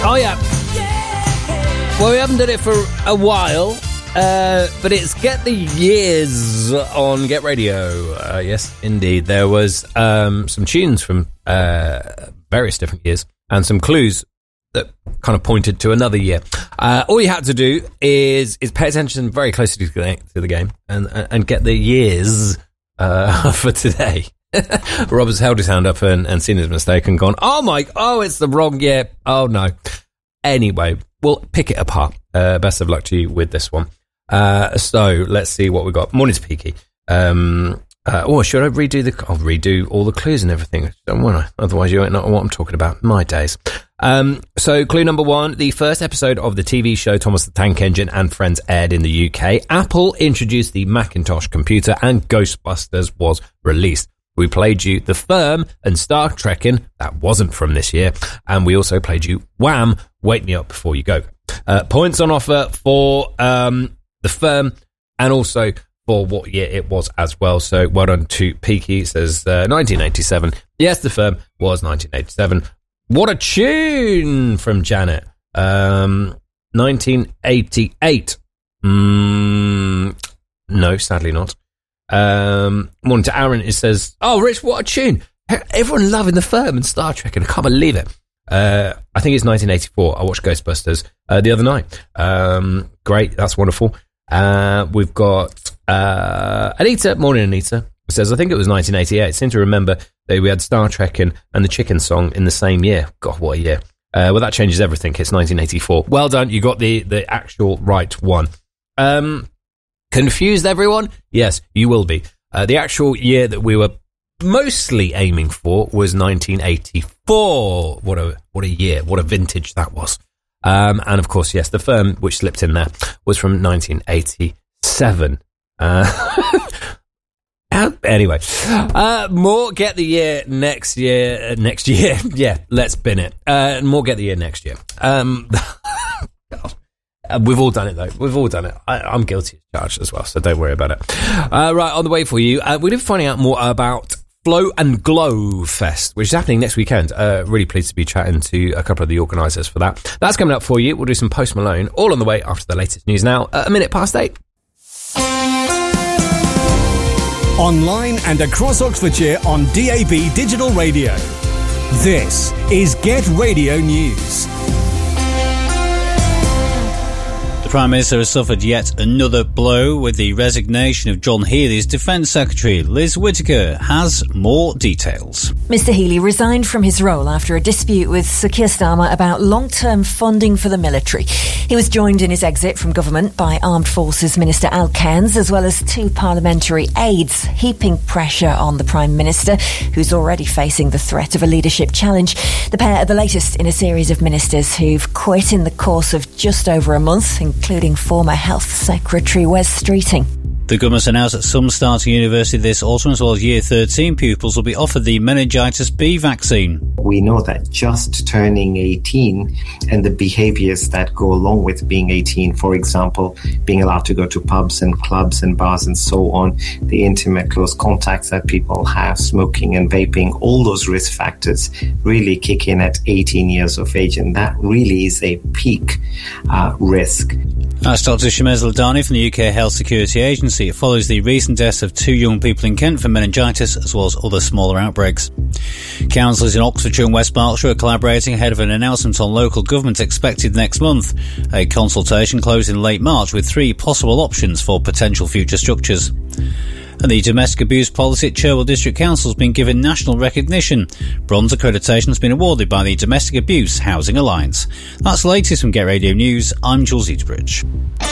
Oh, yeah. Well, we haven't done it for a while, but it's Get the Years on Get Radio. Yes, indeed. There was some tunes from various different years and some clues that kind of pointed to another year. All you had to do is pay attention very closely to the game and get the years for today. Rob has held his hand up and seen his mistake and gone, oh, it's the wrong year. Oh, no. Anyway, we'll pick it apart. Best of luck to you with this one. So let's see what we got. Morning to Peaky. Should I redo I'll redo all the clues and everything, don't want I? Otherwise you won't know what I'm talking about. My days. So clue number 1, the first episode of the TV show Thomas the Tank Engine and Friends aired in the UK. Apple introduced the Macintosh computer and Ghostbusters was released. We played you The Firm and Star Trekking, that wasn't from this year, and we also played you Wham! Wake Me Up Before You Go. Points on offer for The Firm and also for what year it was as well. So well done to Peaky, says 1987. Yes, The Firm was 1987. What a tune from Janet. 1988. No, sadly not. Morning to Aaron, it says, oh, Rich, what a tune. Everyone loving The Firm and Star Trek, and I can't believe it. I think it's 1984. I watched Ghostbusters the other night. Great, that's wonderful. We've got Anita, morning Anita, says, I think it was 1988. I seem to remember that we had Star Trek and the Chicken Song in the same year. God, what a year. Well, that changes everything. It's 1984. Well done, you got the actual right one. Confused everyone? Yes, you will be. The actual year that we were mostly aiming for was 1984. What a year, what a vintage that was. And of course, yes, The Firm, which slipped in there, was from 1987. Anyway, more Get the Year next year. Yeah, let's bin it. More Get the Year next year. We've all done it, though. We've all done it. I'm guilty as charged as well, so don't worry about it. Right, on the way for you, we're going to be finding out more about Flow and Glow Fest, which is happening next weekend. Really pleased to be chatting to a couple of the organisers for that. That's coming up for you. We'll do some Post Malone, all on the way after the latest news now, at 8:01. Online and across Oxfordshire on DAB Digital Radio. This is Get Radio News. The Prime Minister has suffered yet another blow with the resignation of John Healey's Defence Secretary. Liz Whittaker has more details. Mr Healey resigned from his role after a dispute with Sir Keir Starmer about long-term funding for the military. He was joined in his exit from government by Armed Forces Minister Al Cairns, as well as 2 parliamentary aides, heaping pressure on the Prime Minister, who's already facing the threat of a leadership challenge. The pair are the latest in a series of ministers who've quit in the course of just over a month, including former Health Secretary Wes Streeting. The government announced that some starting university this autumn, as well as Year 13 pupils, will be offered the meningitis B vaccine. We know that just turning 18 and the behaviours that go along with being 18, for example, being allowed to go to pubs and clubs and bars and so on, the intimate close contacts that people have, smoking and vaping, all those risk factors really kick in at 18 years of age, and that really is a peak risk. That's Dr. Shamez Ladani from the UK Health Security Agency. It follows the recent deaths of 2 young people in Kent from meningitis, as well as other smaller outbreaks. Councillors in Oxfordshire and West Berkshire are collaborating ahead of an announcement on local government expected next month. A consultation closed in late March with 3 possible options for potential future structures. And the domestic abuse policy at Cherwell District Council has been given national recognition. Bronze accreditation has been awarded by the Domestic Abuse Housing Alliance. That's the latest from Get Radio News. I'm Jules Eaterbridge.